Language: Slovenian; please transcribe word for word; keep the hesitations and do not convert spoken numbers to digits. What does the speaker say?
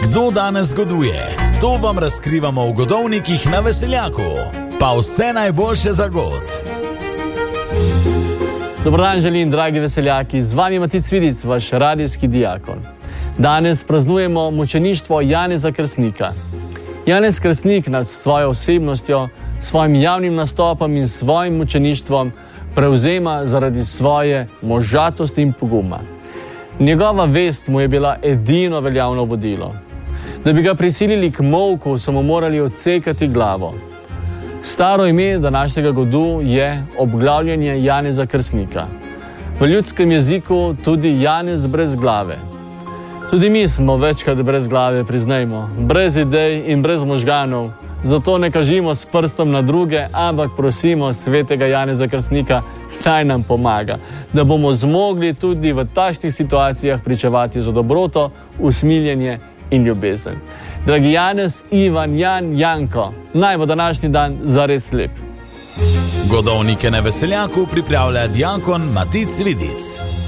Kdo danes goduje? To vam razkrivamo v Godovnikih na Veseljaku. Pa vse najboljše za god. Dobar dan želim, dragi veseljaki, z vami Matic Vidic, vaš radijski diakon. Danes praznujemo mučeništvo Janeza Krstnika. Janez Krstnik nas s svojo osebnostjo, svojim javnim nastopom in svojim mučeništvom prevzema zaradi svoje možatosti in poguma. Njegova vest mu je bila edino veljavno vodilo. Da bi ga prisilili k molku, so mu morali odsekati glavo. Staro ime današnjega godu je obglavljanje Janeza Krstnika. V ljudskem jeziku tudi Janez brez glave. Tudi mi smo večkrat brez glave, priznajmo, brez idej in brez možganov. Zato ne kažimo s prstom na druge, ampak prosimo svetega Janeza Krstnika, naj nam pomaga, da bomo zmogli tudi v takšnih situacijah pričevati za dobroto, usmiljenje in ljubezen. Dragi Janez, Ivan, Jan, Janko, naj bo današnji dan zares lep. Godovnike na Veseljaku pripravlja diakon Matic Vidic.